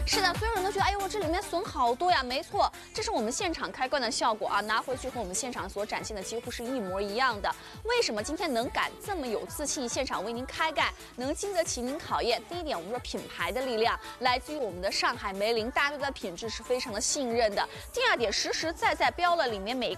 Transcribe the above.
是的，所有人都觉得，哎呦，这里面损好多呀。没错，这是我们现场开罐的效果啊，拿回去和我们现场所展现的几乎是一模一样的。为什么今天能敢这么有自信，现场为您开盖，能经得起您考验？第一点，我们说品牌的力量来自于我们的上海梅林，大家对它的品质是非常的信任的。第二点，实实在在标了里面每